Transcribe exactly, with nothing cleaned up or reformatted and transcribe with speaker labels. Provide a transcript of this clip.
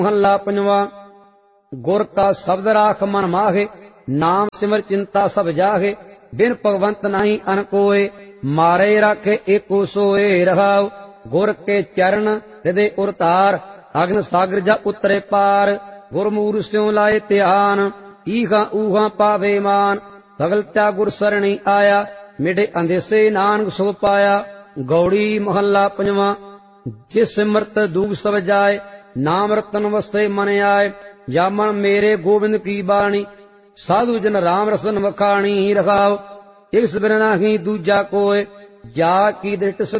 Speaker 1: महला पंजवा। गुर का शब्द राख मन माहे, नाम सिमर चिंता सब जाहे। बिन भगवंत नहीं अन कोय, मारे राखे एको सोए रहाओ। गुर के चरण हृदय उरतार, अग्न सागर जा उतरे पार। गुरमूर स्यों लाए ध्यान, ईहा ऊहा पावे मान। सगल त्या गुर सरणी आया, मिडे अंदेसे नानक सो पाया। गौड़ी महला पंजवा। जिस सिमरत दूग सब जाए, नाम रतन वसे मन आए। जामन मेरे गोविंद की बाणी, साधु जन राम रसन वखाणी रखाओ। इस बिन नाही दूजा कोय, जा की दृष्टि